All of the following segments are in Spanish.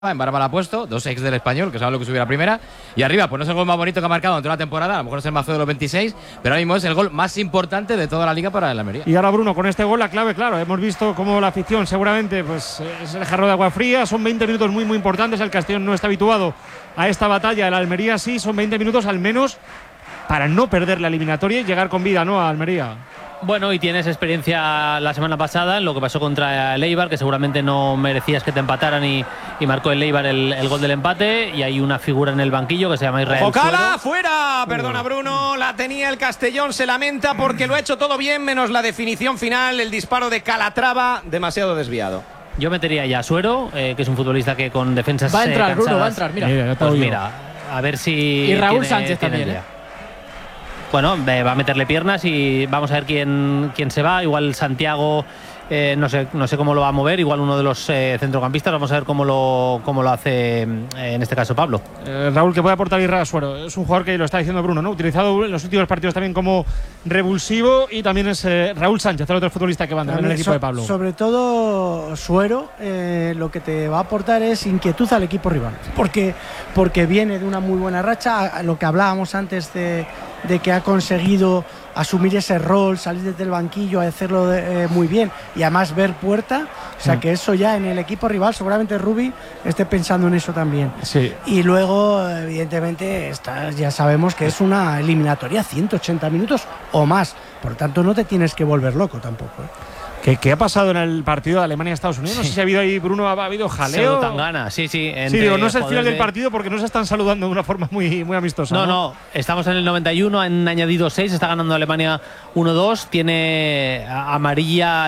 En Barba la ha puesto, 2 ex del Español, que sabe lo que subió la primera. Y arriba, pues no es el gol más bonito que ha marcado en toda la temporada, a lo mejor es el más feo de los 26, pero ahora mismo es el gol más importante de toda la liga para el Almería. Y ahora, Bruno, con este gol la clave, claro, hemos visto cómo la afición seguramente pues es el jarro de agua fría. Son 20 minutos muy importantes, el Castellón no está habituado a esta batalla, el Almería sí, son 20 minutos al menos para no perder la eliminatoria y llegar con vida, ¿no?, a Almería. Bueno, y tienes experiencia la semana pasada en lo que pasó contra el Eibar, que seguramente no merecías que te empataran y marcó el Eibar el gol del empate. Y hay una figura en el banquillo que se llama Israel Ocala, fuera, perdona Bruno, la tenía el Castellón, se lamenta porque lo ha hecho todo bien, menos la definición final, el disparo de Calatrava, demasiado desviado. Yo metería ya a Suero, que es un futbolista que con defensas va a entrar, cansadas, Bruno, va a entrar, mira. Pues mira, a ver si… Y Raúl Sánchez también, Bueno, va a meterle piernas y vamos a ver quién se va. Igual Santiago, no sé cómo lo va a mover. Igual uno de los centrocampistas. Vamos a ver cómo lo hace en este caso Pablo. Raúl, que puede aportar Israel Suero. Es un jugador que lo está diciendo Bruno, ¿no? Utilizado en los últimos partidos también como revulsivo. Y también es Raúl Sánchez, el otro futbolista que va en el equipo de Pablo. Sobre todo Suero, lo que te va a aportar es inquietud al equipo rival. Porque viene de una muy buena racha. Lo que hablábamos antes de que ha conseguido asumir ese rol, salir desde el banquillo, a hacerlo muy bien y además ver puerta, o sea que eso ya en el equipo rival seguramente Rubi esté pensando en eso también. Sí. Y luego evidentemente ya sabemos que es una eliminatoria 180 minutos o más, por lo tanto no te tienes que volver loco tampoco, ¿Qué ha pasado en el partido de Alemania-Estados Unidos? No sé si ha habido ahí, Bruno, ha habido jaleo. Tangana, sí. Digo, no es el final del partido porque no se están saludando de una forma muy amistosa. No, estamos en el 91, han añadido 6, está ganando Alemania 1-2, tiene la amarilla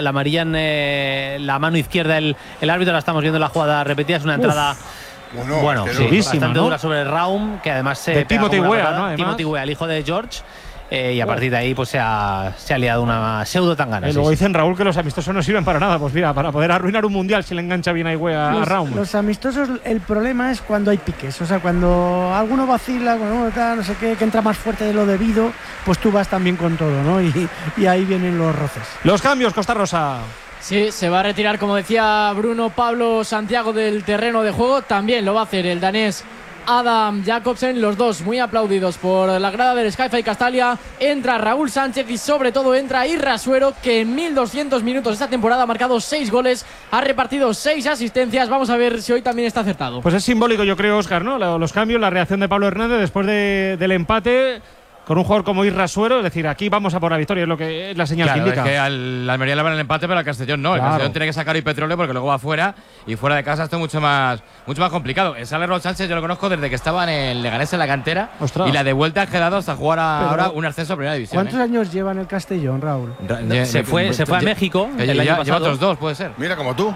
en la mano izquierda el árbitro, la estamos viendo en la jugada repetida, es una entrada… Bueno, bastante dura sobre Raum, que además de Timothy Weah, ¿no? Timothy Weah, el hijo de George. Y a partir de ahí pues se ha liado una pseudo tangana. Luego dicen, Raúl, que los amistosos no sirven para nada. Pues mira, para poder arruinar un mundial si le engancha bien a Raúl. Los amistosos, el problema es cuando hay piques. O sea, cuando alguno vacila, cuando no sé qué, que entra más fuerte de lo debido, pues tú vas también con todo, ¿no? Y ahí vienen los roces. Los cambios, Costa Rosa. Sí, se va a retirar, como decía Bruno, Pablo Santiago del terreno de juego. También lo va a hacer el danés Adam Jakobsen, los dos muy aplaudidos por la grada del Sky-Fi Castalia. Entra Raúl Sánchez y sobre todo entra Irra Suero, que en 1200 minutos esta temporada ha marcado 6 goles, ha repartido 6 asistencias. Vamos a ver si hoy también está acertado. Pues es simbólico, yo creo, Óscar, ¿no? Los cambios, la reacción de Pablo Hernández después del empate con un jugador como Irra Suero, es decir, aquí vamos a por la victoria, es lo que es la señal que indica. Es que al Almería le van el empate, pero al Castellón no. Claro. El Castellón tiene que sacar hoy petróleo porque luego va fuera y fuera de casa esto es mucho más complicado. El Raúl Sánchez yo lo conozco desde que estaba en el Leganés en la cantera. ¡Ostras! Y la de vuelta ha quedado hasta jugar ahora un ascenso a primera división. ¿Cuántos años lleva en el Castellón, Raúl? Se fue a México. Lleva otros 2, puede ser. Mira, como tú.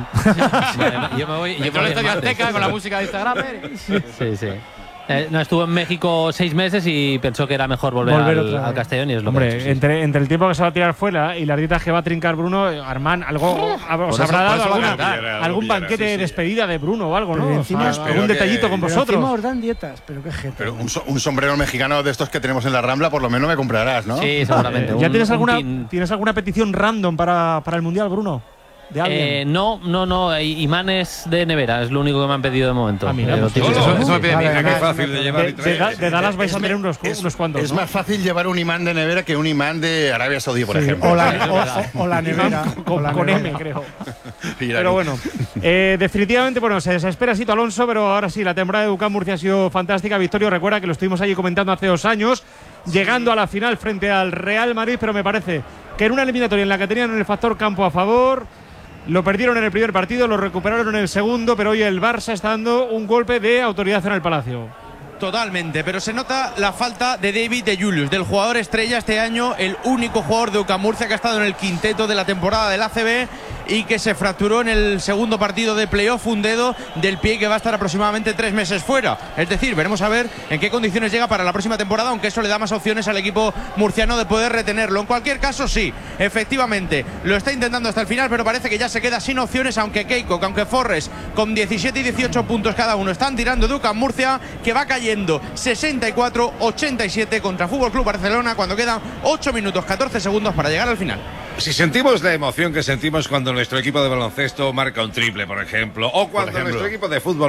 Yo me voy. Yo el Estadio Azteca con la música de Instagram. Sí. No, estuvo en México 6 meses y pensó que era mejor volver al Castellón y es lo que ha hecho, entre el tiempo que se va a tirar fuera y las dietas que va a trincar Bruno, Armán, algo os habrá dado algún banquete de despedida de Bruno o algo, ¿no? Encima, algún detallito con vosotros. Encima os dan dietas, pero qué gente. Pero un sombrero mexicano de estos que tenemos en la Rambla por lo menos me comprarás, ¿no? Sí, seguramente. ¿Ya tienes alguna petición random para el Mundial, Bruno? No, imanes de nevera es lo único que me han pedido de momento. Eso me pide mi hija, que es fácil de llevar y traer. De Dallas vais a tener unos cuantos. Es más fácil llevar un imán de nevera que un imán de Arabia Saudí, por ejemplo. O la nevera. Con M, creo. Pero bueno, definitivamente, se desespera Sito Alonso, pero ahora sí, la temporada de UCAM Murcia ha sido fantástica. Victorio, recuerda que lo estuvimos allí comentando hace 2 años, llegando a la final frente al Real Madrid, pero me parece que en una eliminatoria en la que tenían el factor campo a favor, lo perdieron en el primer partido, lo recuperaron en el segundo, pero hoy el Barça está dando un golpe de autoridad en el Palacio. Totalmente, pero se nota la falta de David de Julius, del jugador estrella este año, el único jugador de UCAM Murcia que ha estado en el quinteto de la temporada del ACB y que se fracturó en el segundo partido de playoff un dedo del pie que va a estar aproximadamente 3 meses fuera. Es decir, veremos a ver en qué condiciones llega para la próxima temporada, aunque eso le da más opciones al equipo murciano de poder retenerlo. En cualquier caso, sí, efectivamente, lo está intentando hasta el final, pero parece que ya se queda sin opciones, aunque Keiko, aunque Forres, con 17 y 18 puntos cada uno, están tirando de UCAM Murcia, que va cayendo 64-87 contra Fútbol Club Barcelona cuando quedan 8 minutos 14 segundos para llegar al final. Si sentimos la emoción que sentimos cuando nuestro equipo de baloncesto marca un triple, por ejemplo, o cuando nuestro equipo de fútbol